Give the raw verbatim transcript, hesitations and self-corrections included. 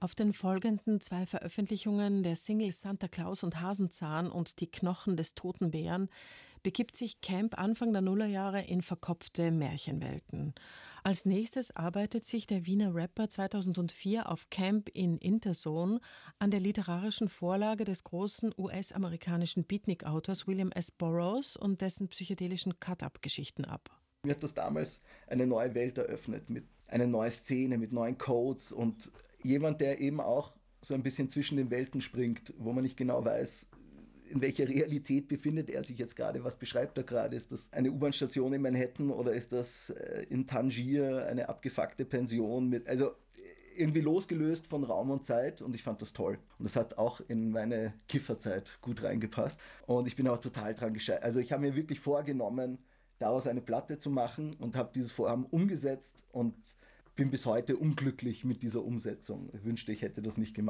Auf den folgenden zwei Veröffentlichungen der Singles Santa Claus und Hasenzahn und Die Knochen des toten Bären begibt sich Camp Anfang der Nullerjahre in verkopfte Märchenwelten. Als nächstes arbeitet sich der Wiener Rapper zweitausendvier auf Camp in Interzone an der literarischen Vorlage des großen U S-amerikanischen Beatnik-Autors William S. Burroughs und dessen psychedelischen Cut-Up-Geschichten ab. Mir hat das damals eine neue Welt eröffnet, mit einer neuen Szene, mit neuen Codes und jemand, der eben auch so ein bisschen zwischen den Welten springt, wo man nicht genau weiß, in welcher Realität befindet er sich jetzt gerade, was beschreibt er gerade? Ist das eine U-Bahn-Station in Manhattan oder ist das in Tangier eine abgefuckte Pension? Mit, also irgendwie losgelöst von Raum und Zeit und ich fand das toll. Und das hat auch in meine Kifferzeit gut reingepasst und ich bin auch total dran gescheitert. Also ich habe mir wirklich vorgenommen, daraus eine Platte zu machen und habe dieses Vorhaben umgesetzt und bin bis heute unglücklich mit dieser Umsetzung. Ich wünschte, ich hätte das nicht gemacht.